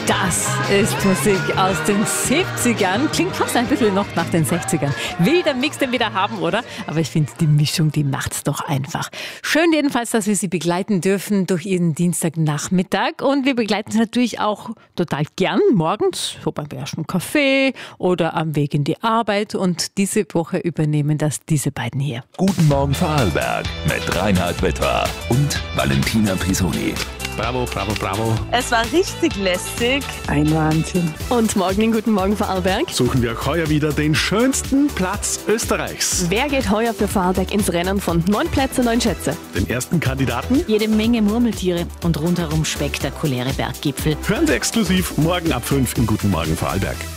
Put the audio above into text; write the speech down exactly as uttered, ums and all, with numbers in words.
Das ist Musik aus den siebzigern. Klingt fast ein bisschen noch nach den sechzigern. Will der Mix denn wieder haben, oder? Aber ich finde, die Mischung, die macht's doch einfach. Schön jedenfalls, dass wir Sie begleiten dürfen durch Ihren Dienstagnachmittag. Und wir begleiten Sie natürlich auch total gern morgens, so beim ersten Kaffee oder am Weg in die Arbeit. Und diese Woche übernehmen das diese beiden hier. Guten Morgen Vorarlberg mit Reinhard Wetter und Valentina Pisoni. Bravo, bravo, bravo. Es war richtig lästig. Ein Wahnsinn. Und morgen in Guten Morgen Vorarlberg. Suchen wir auch heuer wieder den schönsten Platz Österreichs. Wer geht heuer für Vorarlberg ins Rennen von neun Plätze, neun Schätze? Den ersten Kandidaten Jede Menge Murmeltiere und rundherum spektakuläre Berggipfel. hören Sie exklusiv morgen ab fünf in Guten Morgen Vorarlberg.